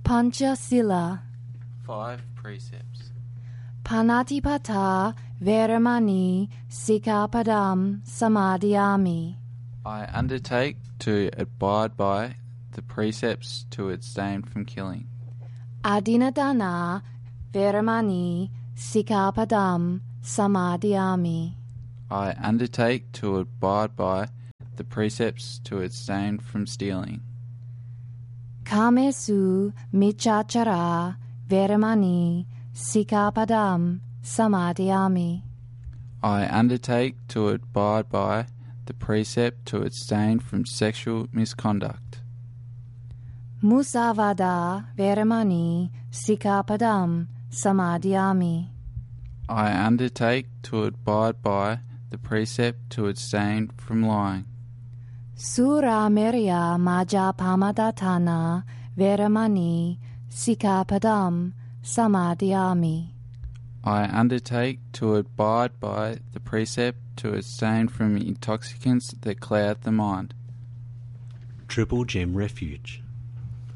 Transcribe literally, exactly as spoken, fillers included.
Panchasila. Five precepts. Panatipata Veramani Sikapadam Samadhyami. I undertake to abide by the precepts to abstain from killing. Adinadana Veramani Sikapadam Samadhyami. I undertake to abide by the precepts to abstain from stealing. Kamesu Michachara Veramani Sikapadam Samadhyami. I undertake to abide by the precept to abstain from sexual misconduct. Musavada Veramani Sikapadam Samadhyami. I undertake to abide by the precept to abstain from lying. Sura Merya Maja Pamadatana Veramani Sikapadam Samadhyami. I undertake to abide by the precept to abstain from intoxicants that cloud the mind. Triple Gem Refuge.